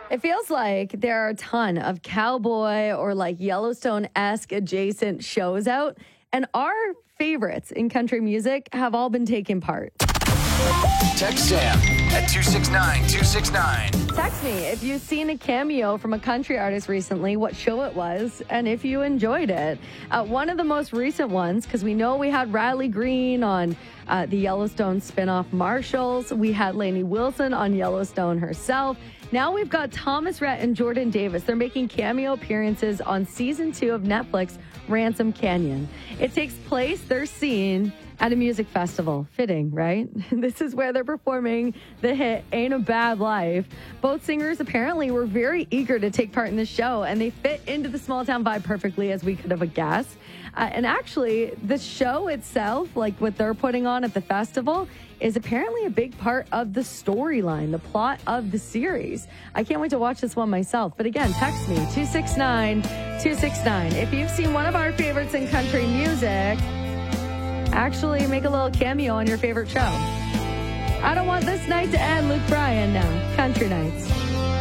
It feels like there are a ton of cowboy or like Yellowstone-esque adjacent shows out, and our favorites in country music have all been taking part. Text Sam at 269-269. Text me if you've seen a cameo from a country artist recently, what show it was, and if you enjoyed it. One of the most recent ones, because we know we had Riley Green on the Yellowstone spinoff Marshalls. We had Lainey Wilson on Yellowstone herself. Now we've got Thomas Rhett and Jordan Davis. They're making cameo appearances on season 2 of Netflix Ransom Canyon. It takes place, they're seen at a music festival. Fitting, right? This is where they're performing the hit Ain't a Bad Life. Both singers apparently were very eager to take part in the show, and they fit into the small town vibe perfectly, as we could have guessed. And actually, the show itself, like what they're putting on at the festival, is apparently a big part of the storyline, the plot of the series. I can't wait to watch this one myself. But again, text me, 269-269. If you've seen one of our favorites in country music, actually make a little cameo on your favorite show. I don't want this night to end. Luke Bryan now. Country Nights.